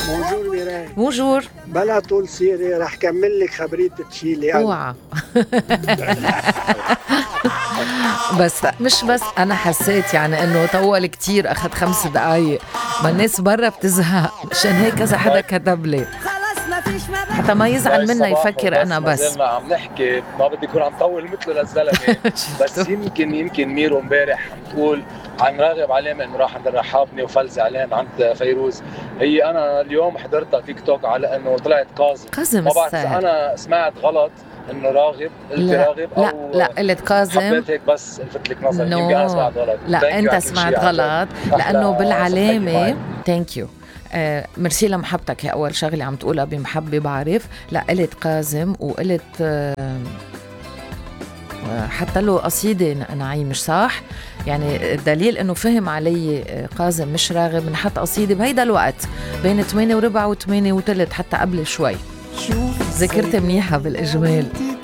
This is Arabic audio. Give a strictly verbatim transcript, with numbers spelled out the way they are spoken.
بونجور ميراي. بونجور. بلا طول سيري رح كمل لك خبرية تشيلي. اوعى. بس مش بس انا حسيت يعني انه طول كتير، اخذ خمس دقايق، ما الناس برا بتزهق، مشان هيك كذا حدا كتب لي حتى ما يزعل منا يفكر انا بس. ما زلنا عم نحكي، ما بدي يكون عم طول مثله للزلمه. بس يمكن يمكن ميرو امبارح عم تقول عن راغب علامه انه راح عند الرحابني وفلز علام عند فيروز. هي انا اليوم حضرتها تيك توك على انه طلعت كاظم. كاظم ما بعرف اذا انا سمعت غلط انه راغب، قلت راغب لا او لا قلت كاظم. حبيت هيك بس الفت لك نظري. no. يمكن انا سمعت غلط. لا انت سمعت غلط، لانه بالعلامه ثانك يو آه ميرسي لمحبتك. هي اول شغله عم تقولها بمحبه بعرف. لا قلت كاظم وقلت آه حتى له قصيده نعيم مش صح؟ يعني الدليل انه فهم علي كاظم مش راغب، نحط قصيده بهيدا الوقت بين ثمانية وربع وثمانية وثلث حتى قبل شوي. ذكرت منيحه بالاجمال.